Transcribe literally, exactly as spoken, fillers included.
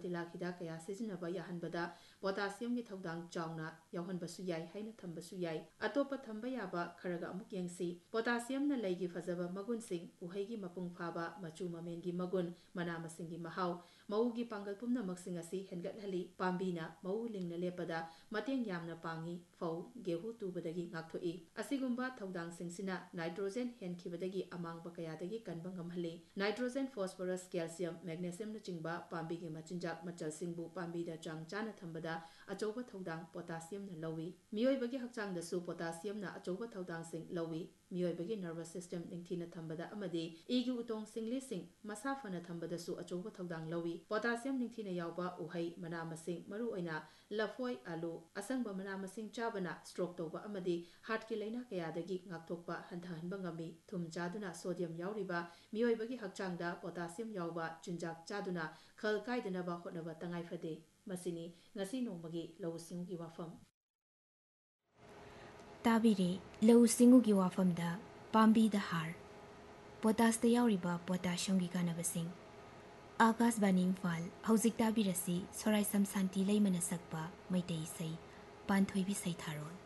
ꯇꯤꯜꯍꯥꯠ ꯍꯤꯗꯥꯛ ꯀꯌꯥ ꯁꯤꯖꯤꯟꯅꯕ ꯌꯥꯍꯟꯕꯗ ꯄꯣꯇꯥꯁꯤꯌꯝꯒꯤ ꯊꯧꯗꯥꯡ ꯆꯥꯎꯅ ꯌꯥꯎꯍꯟꯕꯁꯨ ꯌꯥꯏ ꯍꯥꯏꯅ ꯊꯝꯕꯁꯨ ꯌꯥꯏ꯫ ꯑꯇꯣꯞꯄ ꯊꯝꯕ ꯌꯥꯕ ꯈꯔꯒ ꯑꯃꯨꯛ ꯌꯦꯡꯁꯤ꯫ ꯄꯣꯇꯥꯁꯤꯌꯝꯅ ꯂꯩꯒꯤ ꯐꯖꯕ ꯃꯒꯨꯟꯁꯤꯡ, ꯎꯍꯩꯒꯤ ꯃꯄꯨꯡ ꯐꯥꯕ ꯃꯆꯨ ꯃꯃꯦꯟꯒꯤ ꯃꯒꯨꯟ, ꯃꯅꯥ ꯃꯁꯤꯡꯒꯤ ꯃꯍꯥꯎ, ꯃꯧꯒꯤ ꯄꯥꯡꯒꯜ ꯄꯨꯝꯅꯃꯛꯁꯤꯡ ꯑꯁꯤ ꯍꯦꯟꯒꯠꯍꯜꯂꯤ꯫ ꯄꯥꯝꯕꯤꯅ ꯃꯧ ꯂꯤꯡꯅ ꯂꯦꯞꯄꯗ ꯃꯇꯦꯡ ꯌꯥꯝꯅ ꯄꯥꯡꯏ, ꯐꯧ, ꯒꯦꯍꯨ ꯇꯨꯕꯗꯒꯤ ꯉꯥꯛꯊꯣꯛꯏ꯫ ꯑꯁꯤꯒꯨꯝꯕ ꯊꯧꯗꯥꯡꯁꯤꯡꯁꯤꯅ ꯅꯥꯏꯇ꯭ꯔꯣꯖꯦꯟ ꯍꯦꯟꯈꯤꯕꯗꯒꯤ ꯑꯃꯥꯡꯕ ꯀꯌꯥꯗꯒꯤ ꯀꯟꯕ ꯉꯝꯍꯜꯂꯤ꯫ ꯅꯥꯏꯇ꯭ꯔꯣꯖꯦꯟ, ꯐꯣꯁꯐꯣꯔꯁ, ꯀꯦꯜꯁꯤꯌꯝ, ꯃꯦꯒꯅꯦꯁꯤꯌꯝꯅꯆꯤꯡꯕ ꯄꯥꯝꯕꯤꯒꯤ ꯃꯆꯤꯟꯖꯥꯛ ꯃꯆꯜꯁꯤꯡꯕꯨ ꯄꯥꯝꯕꯤꯗ ꯆꯥꯡ ꯆꯥꯅ ꯊꯝꯕꯗ ꯑꯆꯧꯕ ꯊꯧꯗꯥꯡ ꯄꯣꯇꯥꯁꯤꯌꯝꯅ ꯂꯧꯏ꯫ ꯃꯤꯑꯣꯏꯕꯒꯤ ꯍꯛꯆꯥꯡꯗꯁꯨ ꯄꯣꯇꯥꯁꯤꯌꯝꯅ ꯑꯆꯧꯕ ꯊꯧꯗꯥꯡꯁꯤꯡ ꯂꯧꯏ꯫ ꯃꯤꯑꯣꯏꯕꯒꯤ ꯅꯔꯚꯁ ꯁꯤꯁꯇꯦꯝ ꯅꯤꯡꯊꯤꯅ ꯊꯝꯕꯗ ꯑꯃꯗꯤ ꯏꯒꯤ ꯎꯇꯣꯡ ꯁꯤꯡꯂꯤꯁꯤꯡ ꯃꯁꯥ ꯐꯅ ꯊꯝꯕꯗꯁꯨ ꯑꯆꯧꯕ ꯊꯧꯗꯥꯡ ꯂꯧꯏ꯫ ꯄꯣꯇꯥꯁꯤꯌꯝ ꯅꯤꯡꯊꯤꯅ ꯌꯥꯎꯕ ꯎꯍꯩ, ꯃꯅꯥ-ꯃꯁꯤꯡ, ꯃꯔꯨꯑꯣꯏꯅ ꯂꯐꯣꯏ, ꯑꯥꯂꯨ, ꯑꯁꯪꯕ ꯃꯅꯥ-ꯃꯁꯤꯡ ꯆꯥꯕꯅ ꯁ꯭ꯇꯔꯣꯛ ꯇꯧꯕ ꯑꯃꯗꯤ ꯍꯥꯔꯠꯀꯤ ꯂꯥꯏꯅꯥ ꯀꯌꯥꯗꯒꯤ ꯉꯥꯛꯊꯣꯛꯄ ꯍꯟꯊꯍꯟꯕ ꯉꯝꯃꯤ꯫ ꯊꯨꯝ ꯆꯥꯗꯨꯅ ꯁꯣꯗꯤꯌꯝ ꯌꯥꯎꯔꯤꯕ ꯃꯤꯑꯣꯏꯕꯒꯤ ꯍꯛꯆꯥꯡꯗ ꯄꯣꯇꯥꯁꯤꯌꯝ ꯌꯥꯎꯕ ꯆꯤꯟꯖꯥꯛ ꯆꯥꯗꯨꯅ ꯈꯜ ꯀꯥꯏꯗꯅꯕ ꯍꯣꯠꯅꯕ ꯇꯉꯥꯏꯐꯗꯦ꯫ ꯃꯁꯤꯅꯤ ꯉꯁꯤ ꯅꯣꯡꯃꯒꯤ ꯂꯧꯎ ꯁꯤꯡꯎꯒꯤ ꯋꯥꯐꯝ꯫ ꯇꯥꯕꯤꯔꯦ ꯂꯧꯎ ꯁꯤꯡꯎꯒꯤ ꯋꯥꯐꯝꯗ ꯄꯥꯝꯕꯤꯗ ꯍꯥꯔ, ꯄꯣꯇꯥꯁꯇ ꯌꯥꯎꯔꯤꯕ ꯄꯣꯇꯥꯁꯤꯌꯝꯒꯤ ꯀꯥꯟꯅꯕꯁꯤꯡ꯫ ꯑꯥꯀꯥꯁꯕꯥꯅꯤ ꯏꯝꯐꯥꯜ ꯍꯧꯖꯤꯛ ꯇꯥꯕꯤꯔꯁꯤ ꯁꯣꯔꯥꯏꯁꯝ ꯁꯥꯟꯇꯤ ꯂꯩꯃꯅ ꯁꯛꯄ ꯃꯩꯇꯩ ꯏꯁꯩ ꯄꯥꯟꯊꯣꯏꯕꯤ ꯁꯩꯊꯥꯔꯣꯜ꯫